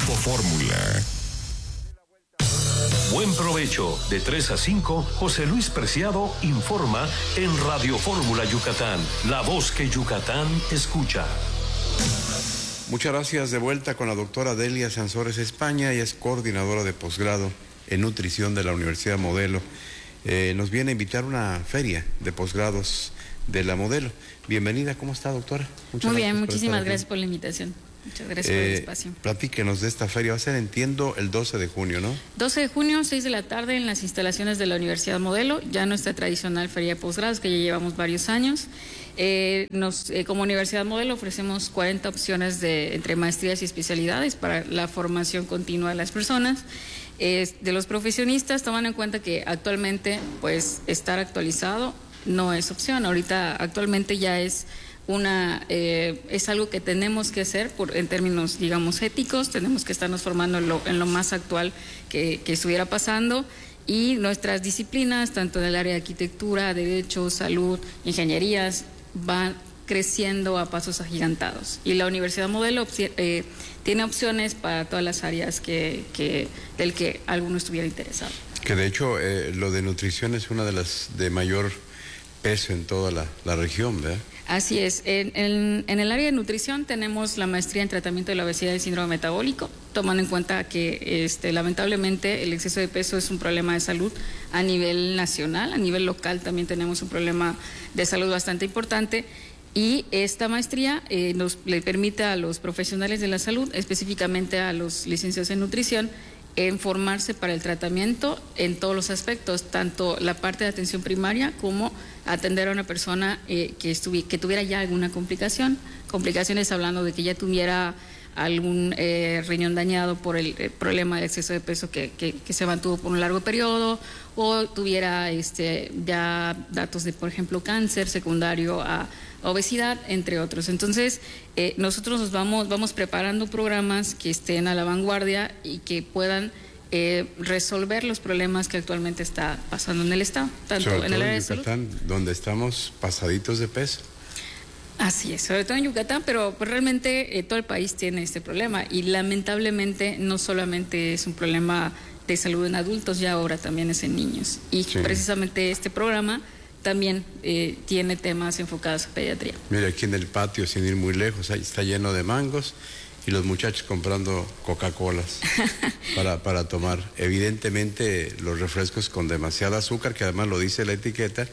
Grupo Fórmula. Buen provecho. De 3 a 5, José Luis Preciado informa en Radio Fórmula Yucatán, la voz que Yucatán escucha. Muchas gracias. De vuelta con la doctora Delia Sansores España. Ella es coordinadora de posgrado en nutrición de la Universidad Modelo. Nos viene a invitar a una feria de posgrados de la Modelo. Bienvenida. ¿Cómo está, doctora? Muy bien, muchísimas gracias por la invitación. Muchas gracias por el espacio. Platíquenos de esta feria. Va a ser, entiendo, el 12 de junio, ¿no? 12 de junio, 6 de la tarde, en las instalaciones de la Universidad Modelo, ya nuestra tradicional feria de posgrados, que ya llevamos varios años. Como Universidad Modelo ofrecemos 40 opciones entre maestrías y especialidades para la formación continua de las personas. De los profesionistas, tomando en cuenta que actualmente, pues, estar actualizado no es opción. Ahorita, actualmente ya es algo que tenemos que hacer en términos, digamos, éticos. Tenemos que estarnos formando en lo más actual que estuviera pasando, y nuestras disciplinas, tanto en el área de arquitectura, derecho, salud, ingenierías, van creciendo a pasos agigantados, y la Universidad Modelo tiene opciones para todas las áreas del que alguno estuviera interesado. Que de hecho lo de nutrición es una de las de mayor peso en toda la región, ¿verdad? Así es. En el área de nutrición tenemos la maestría en tratamiento de la obesidad y síndrome metabólico, tomando en cuenta que lamentablemente el exceso de peso es un problema de salud a nivel nacional. A nivel local también tenemos un problema de salud bastante importante, y esta maestría le permite a los profesionales de la salud, específicamente a los licenciados en nutrición, en formarse para el tratamiento en todos los aspectos, tanto la parte de atención primaria como atender a una persona que tuviera ya alguna complicación. Complicaciones hablando de que ya tuviera algún riñón dañado por el problema de exceso de peso que se mantuvo por un largo periodo, o tuviera ya datos de, por ejemplo, cáncer secundario a obesidad, entre otros. Entonces, nosotros nos vamos preparando programas que estén a la vanguardia y que puedan resolver los problemas que actualmente está pasando en el estado, tanto en el área de salud. Sobre todo en Yucatán, donde estamos pasaditos de peso. Así es, sobre todo en Yucatán, pero pues realmente todo el país tiene este problema, y lamentablemente no solamente es un problema de salud en adultos, ya ahora también es en niños. Y sí, precisamente este programa también tiene temas enfocados a pediatría. Mira, aquí en el patio, sin ir muy lejos, ahí está lleno de mangos, y los muchachos comprando Coca-Colas para tomar. Evidentemente los refrescos con demasiado azúcar, que además lo dice la etiqueta,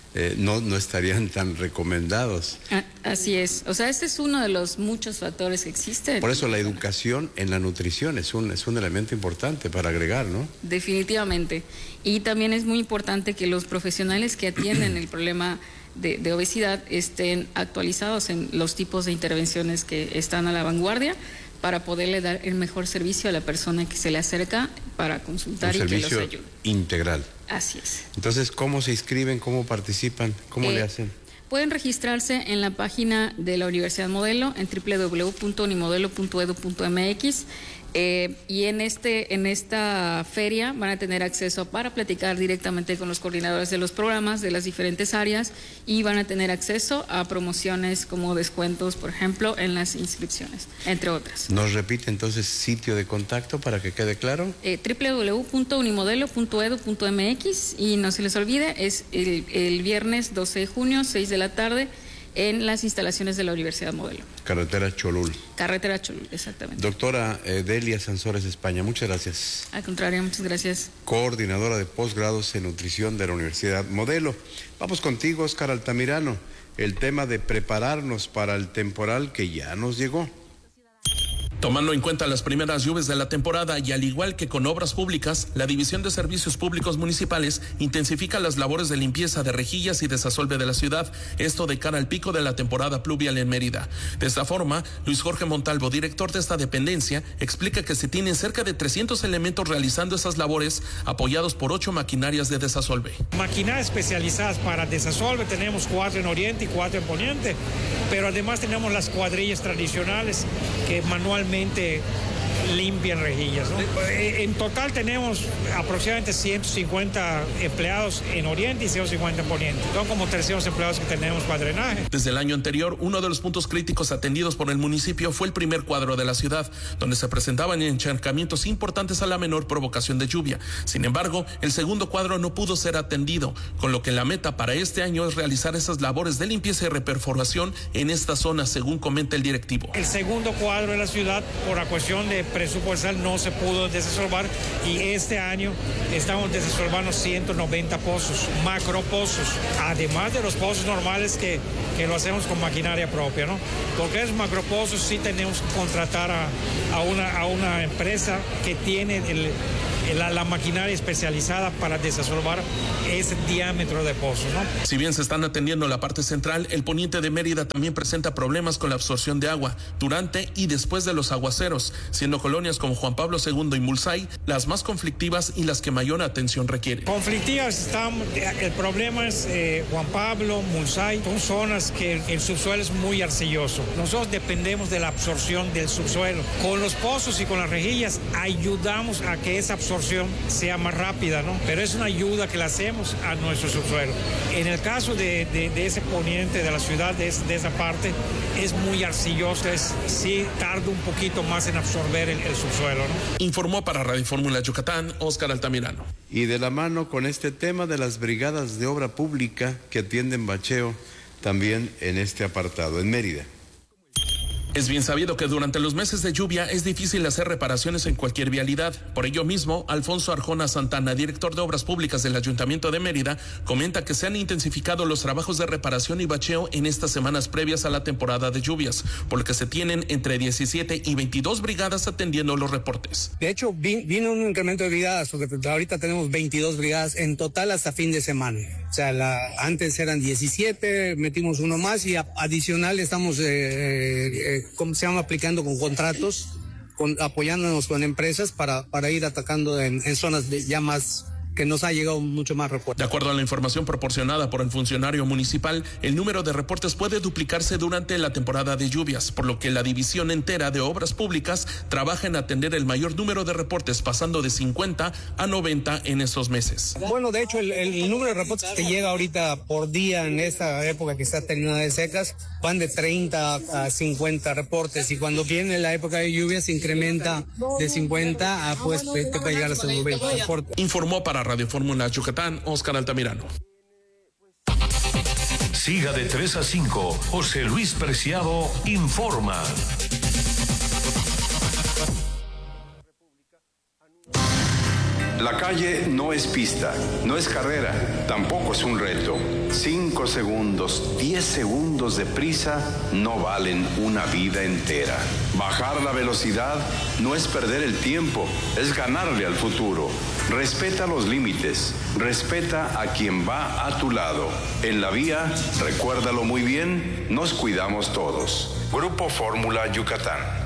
no estarían tan recomendados. Así es. O sea, este es uno de los muchos factores que existen. Por eso la educación en la nutrición es un elemento importante para agregar, ¿no? Definitivamente. Y también es muy importante que los profesionales que atienden el problema de obesidad estén actualizados en los tipos de intervenciones que están a la vanguardia, para poderle dar el mejor servicio a la persona que se le acerca para consultar y que los ayude. Un servicio integral. Así es. Entonces, ¿cómo se inscriben? ¿Cómo participan? ¿Cómo le hacen? Pueden registrarse en la página de la Universidad Modelo en www.unimodelo.edu.mx. Y en esta feria van a tener acceso para platicar directamente con los coordinadores de los programas de las diferentes áreas, y van a tener acceso a promociones como descuentos, por ejemplo, en las inscripciones, entre otras. ¿Nos repite entonces sitio de contacto para que quede claro? www.unimodelo.edu.mx, y no se les olvide, es el viernes 12 de junio, 6 de la tarde, en las instalaciones de la Universidad Modelo. Carretera Cholul. Carretera Cholul, exactamente. Doctora Delia Sansores España, muchas gracias. Al contrario, muchas gracias. Coordinadora de posgrados en nutrición de la Universidad Modelo. Vamos contigo, Óscar Altamirano. El tema de prepararnos para el temporal que ya nos llegó. Tomando en cuenta las primeras lluvias de la temporada y al igual que con obras públicas, la División de Servicios Públicos Municipales intensifica las labores de limpieza de rejillas y desasolve de la ciudad, esto de cara al pico de la temporada pluvial en Mérida. De esta forma, Luis Jorge Montalvo, director de esta dependencia, explica que se tienen cerca de 300 elementos realizando esas labores, apoyados por 8 maquinarias de desasolve. Maquinarias especializadas para desasolve, tenemos 4 en Oriente y 4 en Poniente, pero además tenemos las cuadrillas tradicionales que manualmente limpian rejillas, ¿no? En total tenemos aproximadamente 150 empleados en Oriente y 150 en Poniente. Son como 300 empleados que tenemos para drenaje. Desde el año anterior, uno de los puntos críticos atendidos por el municipio fue el primer cuadro de la ciudad, donde se presentaban encharcamientos importantes a la menor provocación de lluvia. Sin embargo, el segundo cuadro no pudo ser atendido, con lo que la meta para este año es realizar esas labores de limpieza y reperforación en esta zona, según comenta el directivo. El segundo cuadro de la ciudad, por la cuestión de presupuestal, no se pudo desasolvar y este año estamos desasolvando 190 pozos, macropozos, además de los pozos normales que lo hacemos con maquinaria propia, ¿no? Porque esos macropozos sí tenemos que contratar a una empresa que tiene la maquinaria especializada para desasolvar ese diámetro de pozos, ¿no? Si bien se están atendiendo la parte central, el poniente de Mérida también presenta problemas con la absorción de agua durante y después de los aguaceros, siendo colonias como Juan Pablo II y Mulsay las más conflictivas y las que mayor atención requieren. Conflictivas el problema es Juan Pablo, Mulsay, son zonas que el subsuelo es muy arcilloso. Nosotros dependemos de la absorción del subsuelo. Con los pozos y con las rejillas ayudamos a que esa absorción sea más rápida, ¿no? Pero es una ayuda que le hacemos a nuestro subsuelo. En el caso de ese poniente de la ciudad, de esa parte, es muy arcilloso, sí tarda un poquito más en absorber el subsuelo, ¿no? Informó para Radio Fórmula Yucatán, Óscar Altamirano. Y de la mano con este tema de las brigadas de obra pública que atienden bacheo también en este apartado, en Mérida. Es bien sabido que durante los meses de lluvia es difícil hacer reparaciones en cualquier vialidad. Por ello mismo, Alfonso Arjona Santana, director de Obras Públicas del Ayuntamiento de Mérida, comenta que se han intensificado los trabajos de reparación y bacheo en estas semanas previas a la temporada de lluvias, por lo que se tienen entre 17 y 22 brigadas atendiendo los reportes. De hecho, vino un incremento de brigadas, porque ahorita tenemos 22 brigadas en total hasta fin de semana. O sea, antes eran 17, metimos uno más y adicional estamos ¿cómo se llama? Aplicando con contratos, apoyándonos con empresas para ir atacando en zonas ya más que nos ha llegado mucho más reportes. De acuerdo a la información proporcionada por el funcionario municipal, el número de reportes puede duplicarse durante la temporada de lluvias, por lo que la división entera de obras públicas trabaja en atender el mayor número de reportes, pasando de 50 a 90 en estos meses. Bueno, de hecho, el número de reportes que llega ahorita por día en esta época que está terminada de secas, van de 30 a 50 reportes, y cuando viene la época de lluvias se incrementa de 50 a pues te puede llegar hasta 90 reportes. Informó para Radio Fórmula Yucatán, Óscar Altamirano. Siga de 3 a 5, José Luis Preciado informa. La calle no es pista, no es carrera, tampoco es un reto. 5 segundos, 10 segundos de prisa no valen una vida entera. Bajar la velocidad no es perder el tiempo, es ganarle al futuro. Respeta los límites, respeta a quien va a tu lado. En la vía, recuérdalo muy bien, nos cuidamos todos. Grupo Fórmula Yucatán.